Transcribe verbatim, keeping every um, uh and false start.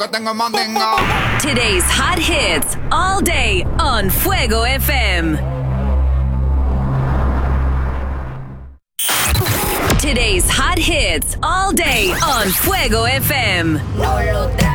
Que tengo mandinga. Today's hot hits all day on Fuego F M. Today's hot hits all day on Fuego F M. No lo